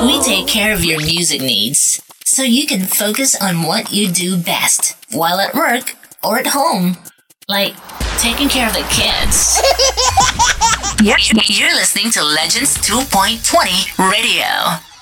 We take care of your music needs so you can focus on what you do best while at work or at home, like taking care of the kids. You're listening to Legends 2.20 Radio.